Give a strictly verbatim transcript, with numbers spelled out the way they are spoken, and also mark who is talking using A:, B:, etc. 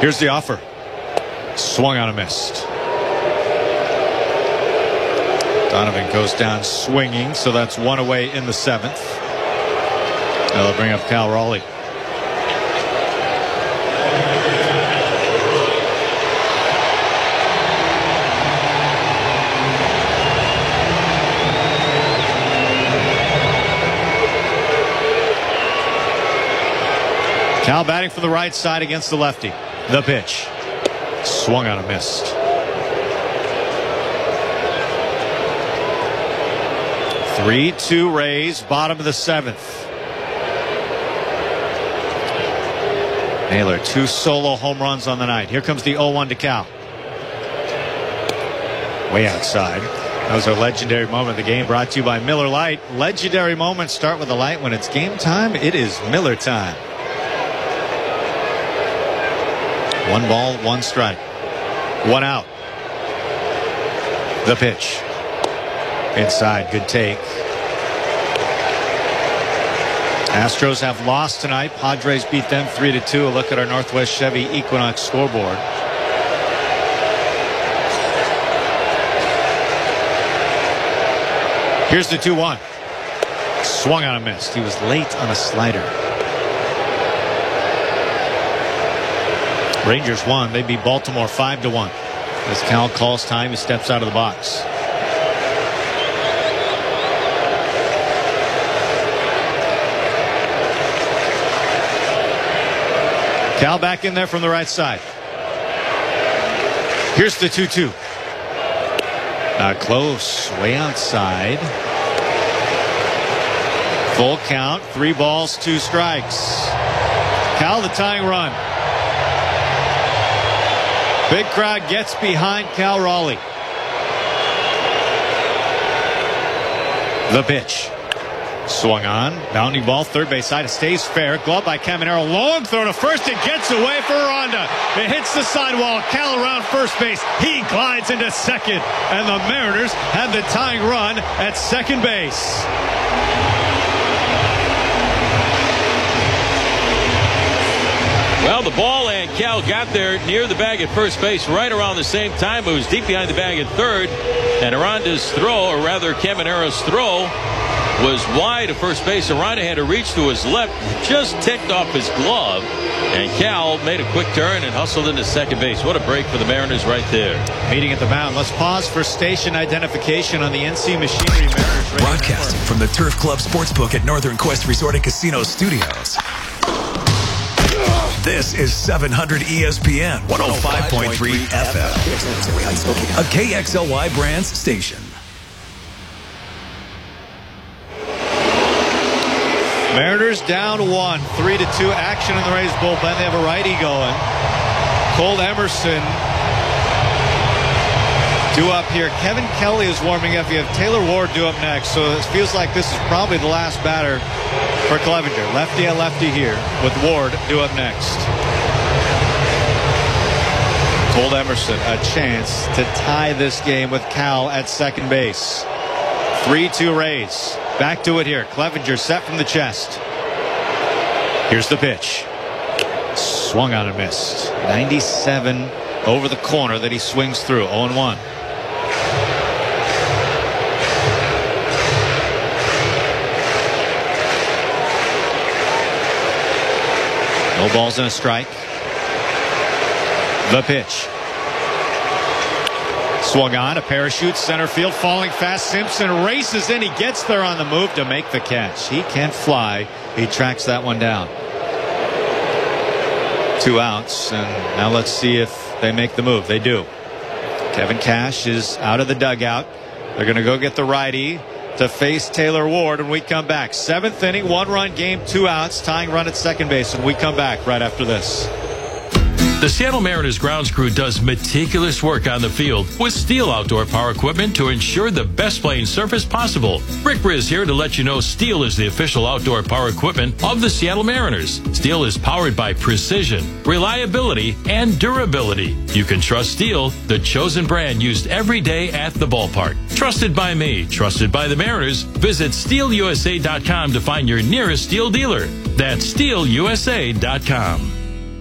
A: Here's the offer. Swung on a missed. Donovan goes down swinging, so that's one away in the seventh. Now they'll bring up Cal Raleigh. Cal batting from the right side against the lefty. The pitch. Swung on a missed. three two Rays, bottom of the seventh. Naylor, two solo home runs on the night. Here comes the oh one to Cal. Way outside. That was our legendary moment of the game, brought to you by Miller Lite. Legendary moments start with the light. When it's game time, it is Miller time. One ball, one strike. One out. The pitch. Inside, good take. Astros have lost tonight. Padres beat them three to two. A look at our Northwest Chevy Equinox scoreboard. Here's the two one. Swung on a miss. He was late on a slider. Rangers won. They beat Baltimore five to one. As Cal calls time, he steps out of the box. Cal back in there from the right side. Here's the two two. Not close. Way outside. Full count. Three balls, two strikes. Cal the tying run. Big crowd gets behind Cal Raleigh. The pitch. Swung on. Bounding ball, third base side. It stays fair. Glove by Caminero. Long throw to first. It gets away for Aranda. It hits the sidewall. Cal around first base. He glides into second. And the Mariners have the tying run at second base.
B: Well, the ball and Cal got there near the bag at first base right around the same time. It was deep behind the bag at third. And Aranda's throw, or rather Caminero's throw, was wide of first base. Aranda had to reach to his left, just ticked off his glove. And Cal made a quick turn and hustled into second base. What a break for the Mariners right there.
A: Meeting at the mound. Let's pause for station identification on the N C Machinery Mariners.
C: Broadcasting from the Turf Club Sportsbook at Northern Quest Resort and Casino Studios. This is seven hundred E S P N one oh five point three F M, a K X L Y Brands station.
A: Mariners down one, three to two. Action in the Rays bullpen. They have a righty going. Cole Emerson due up here. Kevin Kelly is warming up. You have Taylor Ward due up next. So it feels like this is probably the last batter for Clevenger. Lefty and lefty here with Ward due up next. Cole Emerson, a chance to tie this game with Cal at second base. three two Rays. Back to it here. Clevenger set from the chest. Here's the pitch. Swung on and missed. ninety-seven over the corner that he swings through. oh and one. No balls and a strike. The pitch. Swung on, a parachute, center field, falling fast. Simpson races in. He gets there on the move to make the catch. He can't fly. He tracks that one down. Two outs, and now let's see if they make the move. They do. Kevin Cash is out of the dugout. They're going to go get the righty to face Taylor Ward when we come back. Seventh inning, one-run game, two outs, tying run at second base when we come back right after this.
B: The Seattle Mariners grounds crew does meticulous work on the field with Steel outdoor power equipment to ensure the best playing surface possible. Rick Briz here to let you know Steel is the official outdoor power equipment of the Seattle Mariners. Steel is powered by precision, reliability, and durability. You can trust Steel, the chosen brand used every day at the ballpark. Trusted by me, trusted by the Mariners. Visit steel u s a dot com to find your nearest Steel dealer. That's steel u s a dot com.